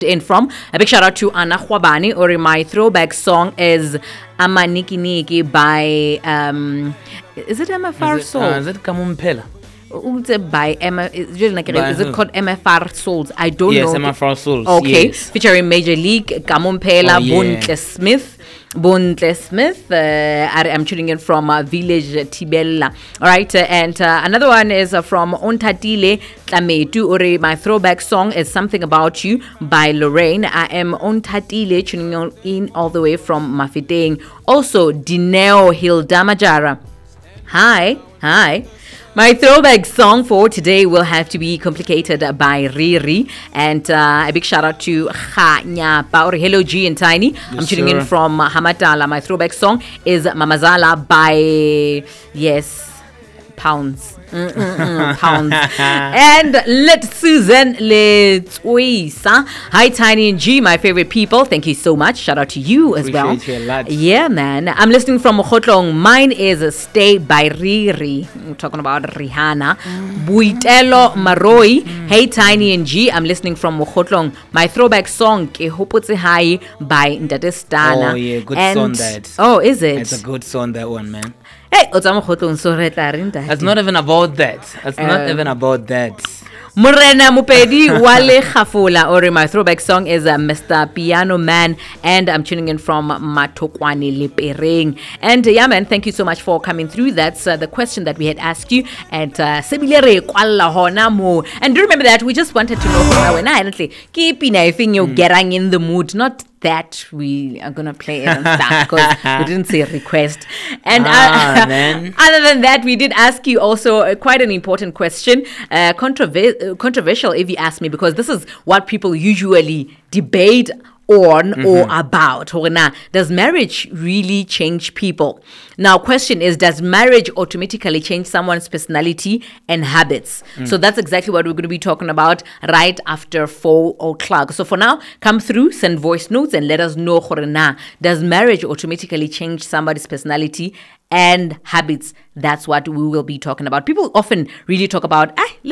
in from. A big shout out to Anna Khwabani, or my throwback song is Amaniki Niki by is it MFR Soul? Is it Kamumpela? By Emma, is it called MFR Souls? I don't know. Yes, MFR Souls. Okay, yes. Featuring Major League, Kamumpela, Bontle Smith. I'm tuning in from Village Tibella. All right, and another one is from Ontatile Tlametu, or my throwback song is Something About You by Lorraine. I am Ontatile, tuning in all the way from Mafeteng. Also, Dineo Hildamajara. Hi. My throwback song for today will have to be Complicated by Riri. And a big shout out to Khanya Pauri. Hello G and Tiny. Yes, I'm tuning in from Hamatala. My throwback song is Mamazala by, Pounds. Pounds. And let Susan Letwisa. Hi Tiny and G, my favorite people. Thank you so much. Shout out to you as well. Appreciate you a lot. Yeah, man. I'm listening from Mokotlong. Mine is Stay by Riri. We're talking about Rihanna. Buitelo Maroi. Hey Tiny and G, I'm listening from Mokotlong. My throwback song Ke Hopotse Hai by Ntate Stana. Oh yeah, good song that. Oh, is it? It's a good song, that one, man. Hey, It's It's not even about that. It's not even about that. Morena Mupedi Wale Khafula, or my throwback song is Mr. Piano Man, and I'm tuning in from Matokwani Lepering. And yeah, man, thank you so much for coming through. That's the question that we had asked you. And Sebilere Kwala Honamo. And do remember that we just wanted to know from when I keeping everything you're getting in the mood, not that we are gonna play it and stuff, because we didn't say request. And other than that, we did ask you also quite an important question, controversial if you ask me, because this is what people usually debate on or about. Does marriage really change people? Now, question is, does marriage automatically change someone's personality and habits? So that's exactly what we're going to be talking about right after 4 o'clock. So for now, come through, send voice notes, and let us know, does marriage automatically change somebody's personality and habits? That's what we will be talking about. People often really talk about,